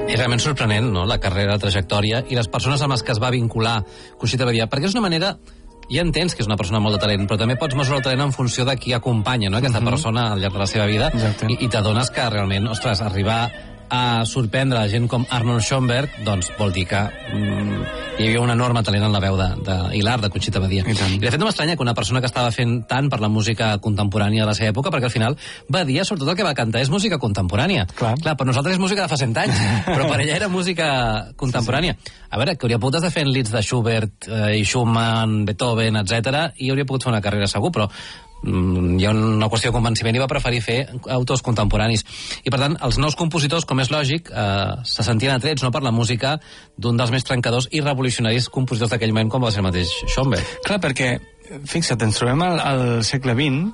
És realment sorprenent, no?, la carrera, la trajectòria i les persones amb les que es va vincular Conxita Badia, perquè és una manera... Ja entens que és una persona molt de talent, però també pots mesurar el talent en funció de qui acompanya, no?, aquesta persona al llarg de la seva vida. I t'adones que realment, ostres, arribar a sorprendre gent com Arnold Schoenberg, doncs vol dir que hi havia un enorme talent en la veu d'Hilar, de Conxita Badia. I de fet no m'estranya que una persona que estava fent tant per la música contemporània de la seva època, perquè al final Badia, sobretot el que va cantar, és música contemporània. Clar, per nosaltres és música de fa 100 anys, però per ella era música contemporània. A veure, que hauria pogut estar fent leads de Schubert i Schumann, Beethoven, etc, i hauria pogut fer una carrera segur, però hi ha una qüestió de convenciment i va preferir fer autors contemporanis. I per tant, els nous compositors, com és lògic, se sentien atrets, no?, per la música d'un dels més trencadors i revolucionaris compositors d'aquell moment, com va ser el mateix Schoenberg. Clar, perquè, fixa't, ens trobem al segle XX,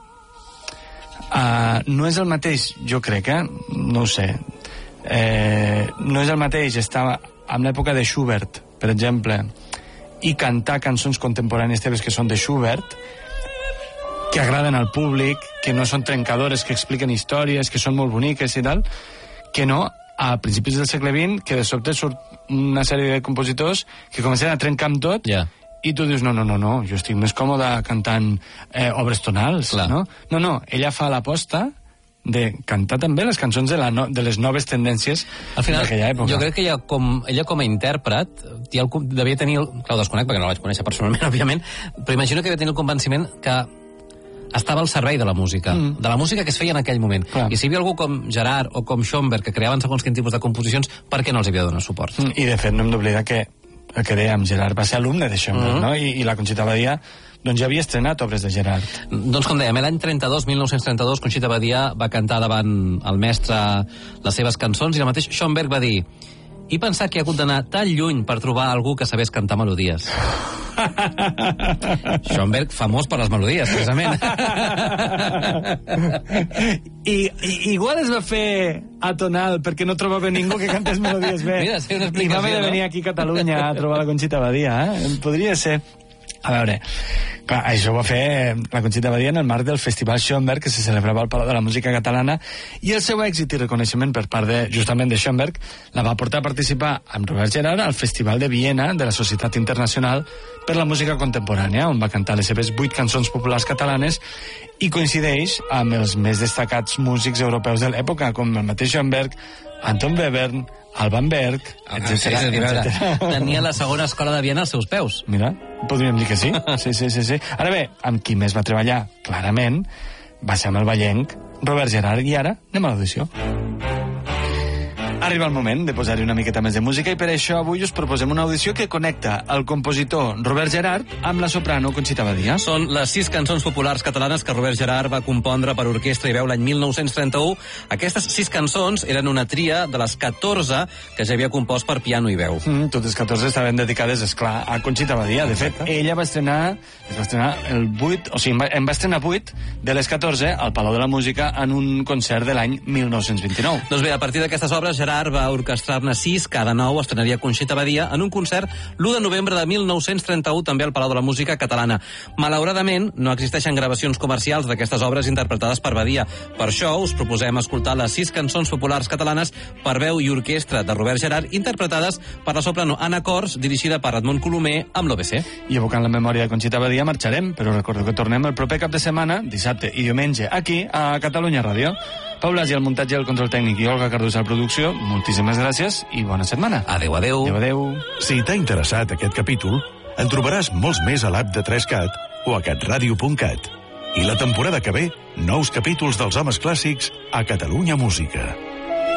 no és el mateix, jo crec, no ho sé, no és el mateix estar en l'època de Schubert, per exemple, i cantar cançons contemporànies teves que són de Schubert, que agraden al públic, que no són trencadores, que expliquen històries, que són molt boniques i tal, que no a principis del segle XX, que de sobte surt una sèrie de compositors que comencen a trencar amb tot, i tu dius, no, jo estic més còmode cantant obres tonals, no? No, ella fa l'aposta de cantar també les cançons de les noves tendències d'aquella època. Jo crec que ella com a intèrpret devia tenir, clar, ho desconec perquè no la vaig conèixer personalment, òbviament, però imagino que devia tenir el convenciment que estava al servei de la música que es feia en aquell moment. I si hi havia algú com Gerard o com Schoenberg que creaven segons quin tipus de composicions, per què no els havia de donar suport? I de fet no hem d'oblidar que el que dèiem, Gerard va ser alumne de Schoenberg, no? I la Conxita Badia doncs ja havia estrenat obres de Gerard. Doncs com dèiem, l'any 1932, Conxita Badia va cantar davant el mestre les seves cançons i el mateix Schoenberg va dir: he pensat que he hagut d'anar tan lluny per trobar algú que sabés cantar melodies. Schoenberg, famós per les melodies, precisament. I igual es va fer atonal perquè no trobava ningú que cantés melodies bé. Mira, sí, una explicació, i va haver de venir aquí a Catalunya a trobar la Conxita Badia, Podria ser. A veure, clar, això ho va fer la Conxita Badia en el marc del Festival Schoenberg que se celebrava al Palau de la Música Catalana, i el seu èxit i reconeixement per part justament de Schoenberg la va portar a participar amb Robert Gerhard al Festival de Viena de la Societat Internacional per la Música Contemporània, on va cantar les seves 8 cançons populars catalanes, i coincideix amb els més destacats músics europeus de l'època, com el mateix Schoenberg, Anton Webern, Alban Berg, etc. Tenia la segona escola de Viena als seus peus. Mira, podríem dir que sí. Sí. Ara bé, amb qui més va treballar, clarament, va ser amb el vallenc Robert Gerhard, i ara anem a l'audició. Arriba el moment de posar-hi una miqueta més de música, i per això avui us proposem una audició que connecta el compositor Robert Gerhard amb la soprano Conxita Badia. Són les 6 cançons populars catalanes que Robert Gerhard va compondre per orquestra i veu l'any 1931. Aquestes 6 cançons eren una tria de les 14 que ja havia compost per piano i veu. Totes 14 estaven dedicades, esclar, a Conxita Badia. De fet, ella va estrenar el 8, o sigui, en va estrenar 8 de les 14 al Palau de la Música en un concert de l'any 1929. Doncs bé, a partir d'aquestes obres, Gerhard va orquestrar-ne 6, cada 9 estrenaria Conxita Badia en un concert l'1 de novembre de 1931 també al Palau de la Música Catalana. Malauradament, no existeixen gravacions comercials d'aquestes obres interpretades per Badia. Per això us proposem escoltar les 6 cançons populars catalanes per veu i orquestra de Robert Gerhard, interpretades per la soprano Anna Cors, dirigida per Edmond Colomer amb l'OBC. I evocant la memòria de Conxita Badia marxarem, però recordo que tornem el proper cap de setmana, dissabte i diumenge, aquí a Catalunya Ràdio. Pau Blasi al muntatge i el control tècnic i Olga Cardús a la producció. Moltíssimes gràcies i bona setmana. Adéu, adéu. Adéu. Si t'ha interessat aquest capítol, en trobaràs molts més a l'app de 3CAT o a catradio.cat. I la temporada que ve, nous capítols dels homes clàssics a Catalunya Música.